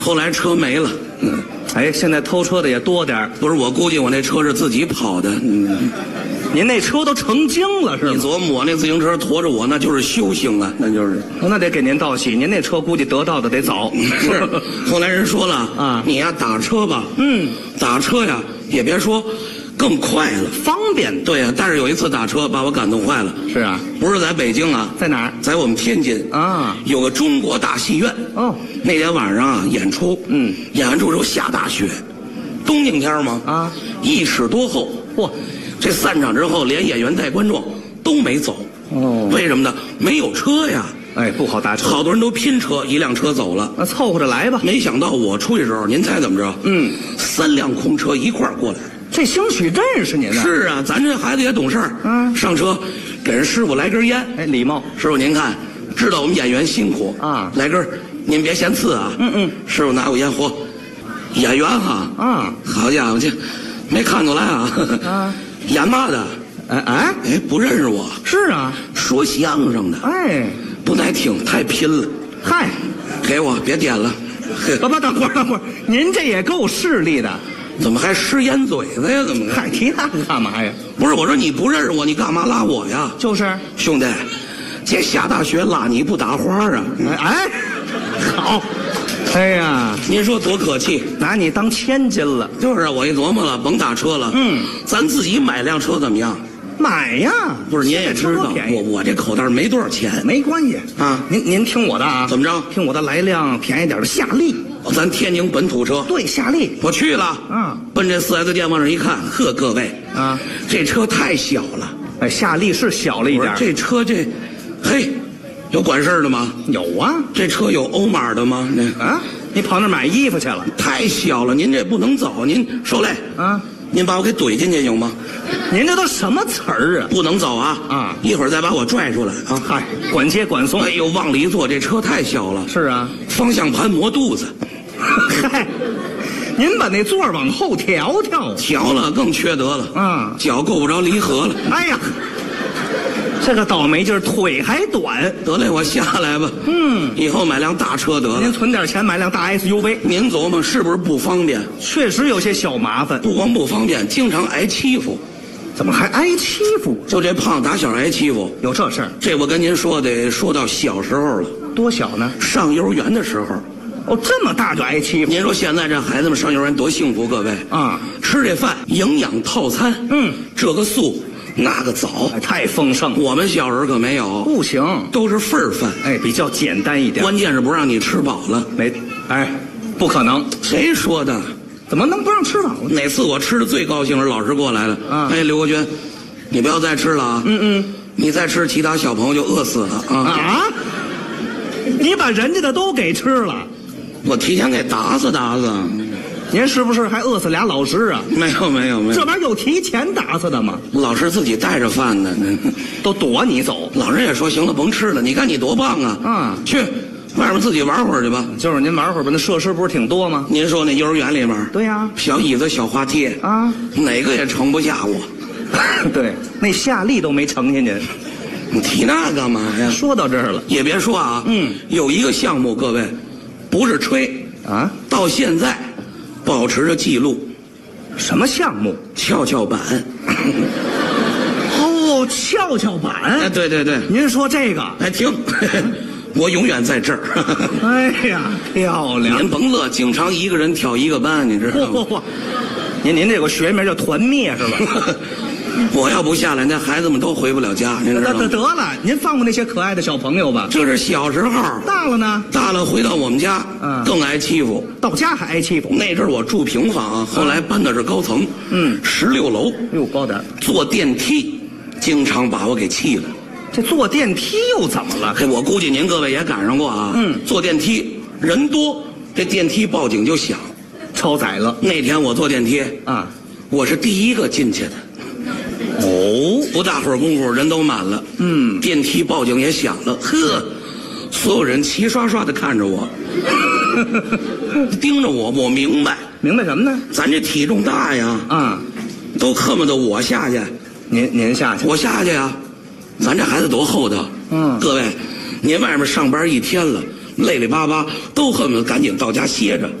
后来车没了。 哎，现在偷车的也多点儿。 不是，我估计我那车是自己跑的。 您那车都成精了是你吗？ 琢磨我那自行车驮着我，那就是修行啊，那就是。 那得给您道喜，您那车估计得到的得早。 是，后来人说了啊你呀打车吧，打车呀也别说，更快了， 方便。 对呀。但是有一次打车把我感动坏了。 是啊， 不是在北京啊， 在哪儿？ 在我们天津啊， 有个中国大戏院。 哦， 那天晚上啊演出，演完之后下大雪，冬景天嘛， 啊 ，1尺多厚。 嚯， 这散场之后，连演员带观众都没走。 哦为什么呢？没有车呀， 哎，不好搭车。 好多人都拼车，一辆车走了。 那凑合着来吧。 没想到我出去的时候，您猜怎么着？3辆空车一块儿过来。 这兴许认识您呢。 是啊，咱这孩子也懂事儿。上车给人师傅来根烟。 哎，礼貌。 师傅您看，知道我们演员辛苦啊， 来根儿，您别嫌次啊。师傅拿过烟，嚯，演员哈啊， 好家伙，这没看出来啊。演嘛的？ 哎， 不认识我。 是啊， 说相声的。 哎， 不耐听，太拼了。 嗨， 给我别点了。 不，等会儿，您这也够势利的。 怎么还失烟嘴子呀？怎么？ 嗨，提那个干嘛呀？ 不是，我说你不认识我，你干嘛拉我呀？ 就是兄弟，这下大雪拉你不打花啊？ 哎，好，哎呀， 您说多可气， 拿你当千金了。 就是啊，我一琢磨了，甭打车了，咱自己买辆车怎么样？ 买呀！ 不是，您也知道，我这口袋没多少钱， 没关系啊。 您听我的啊， 怎么着？ 听我的，来辆便宜点的夏利。 咱天津本土车。 对，夏利。 我去了，奔这4S店往这一看，呵，各位啊， 这车太小了。 哎，夏利是小了一点。 这车这，嘿，有管事的吗？ 有啊。 这车有欧码的吗？ 啊，你跑那买衣服去了？ 太小了，您这不能走。您受累啊， 您把我给怼进去行吗？ 您这都什么词儿啊？ 不能走啊！ 啊， 一会儿再把我拽出来啊！ 嗨，管接管送。 哎呦，往里坐，这车太小了。 是啊， 方向盘磨肚子。 嗨，您把那座儿往后调调。 调了更缺德了啊， 脚够不着离合了。 哎呀，这个倒霉劲儿，腿还短。 得嘞，我下来吧。以后买辆大车得了。 您存点钱买辆大 SUV。 您琢磨是不是不方便？ 确实有些小麻烦。 不光不方便，经常挨欺负。 怎么还挨欺负？ 就这胖打小挨欺负， 有这事儿？ 这我跟您说得说到小时候了。 多小呢？ 上幼儿园的时候。 哦，这么大就挨欺负？ 您说现在这孩子们上幼儿园多幸福，各位啊！ 吃这饭营养套餐，这个素那个枣， 太丰盛。 我们小时候可没有， 不行， 都是份儿饭， 哎，比较简单一点。 关键是不让你吃饱了， 不可能。 谁说的？ 怎么能不让吃饱呢？ 哪次我吃的最高兴是老师过来了，哎，刘国军，你不要再吃了啊！你再吃，其他小朋友就饿死了啊！ 啊！你把人家的都给吃了。 我提前给打死。 您是不是还饿死俩老师啊？ 没有， 这玩意儿有提前打死的吗？ 老师自己带着饭呢， 都躲你走。 老师也说行了，甭吃了。你看你多棒啊！去外面自己玩会儿去吧。 就是您玩会儿吧，那设施不是挺多吗？ 您说那幼儿园里面， 对呀， 小椅子、小滑梯啊， 哪个也盛不下我。 对，那夏利都没盛下去。 你提那干嘛呀？ 说到这儿了， 也别说啊，有一个项目，各位，不是吹啊， 到现在保持着记录。 什么项目？ 跷跷板。 哦，跷跷板。 哎，对， 您说这个？ 哎，停，我永远在这儿。 哎呀，漂亮！ 您甭乐，经常一个人挑一个班，你知道吗？ 嚯！您这个学名叫团灭是吧？ 我要不下来，那孩子们都回不了家。您知道吗？ 得了，您放过那些可爱的小朋友吧。 这是小时候， 大了呢？ 大了回到我们家，更挨欺负。 到家还挨欺负？ 那阵儿我住平房，后来搬到这高层，16楼。 哟，高点。 坐电梯，经常把我给气了。 这坐电梯又怎么了？ 嘿，我估计您各位也赶上过啊。坐电梯人多，这电梯报警就响， 超载了。 那天我坐电梯啊， 我是第一个进去的。 哦， 不大会儿功夫人都满了，电梯报警也响了，呵，所有人齐刷刷的看着我，盯着我，我明白什么呢？ 咱这体重大呀，都恨不得我下去， 您下去， 我下去呀，咱这孩子多厚道，各位，您外面上班一天了， 累累巴巴，都恨不得赶紧到家歇着。